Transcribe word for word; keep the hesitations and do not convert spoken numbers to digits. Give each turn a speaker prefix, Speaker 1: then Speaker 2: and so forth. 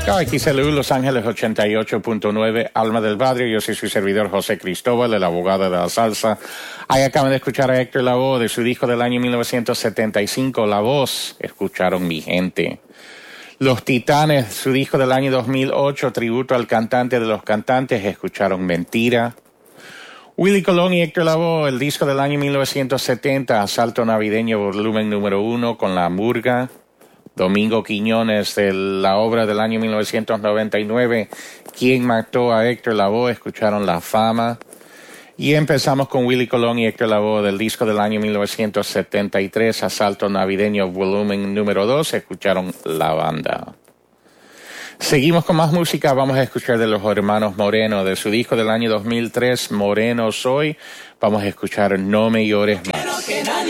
Speaker 1: X L U Los Ángeles ochenta y ocho punto nueve, Alma del Barrio. Yo soy su servidor José Cristóbal, el abogado de la salsa. Ahí acaban de escuchar a Héctor Lavoe de su disco del año mil novecientos setenta y cinco, La Voz. Escucharon Mi Gente. Los Titanes, su disco del año dos mil ocho, tributo al cantante de los cantantes. Escucharon Mentira. Willie Colón y Héctor Lavoe, el disco del año mil novecientos setenta, Asalto Navideño volumen número uno con La Murga. Domingo Quiñones, de la obra del año mil novecientos noventa y nueve, ¿Quién mató a Héctor Lavoe? Escucharon La Fama. Y empezamos con Willie Colón y Héctor Lavoe del disco del año mil novecientos setenta y tres, Asalto Navideño volumen número dos, escucharon La Banda. Seguimos con más música, vamos a escuchar de los hermanos Moreno, de su disco del año dos mil tres, Moreno Soy. Vamos a escuchar No Me Llores Más.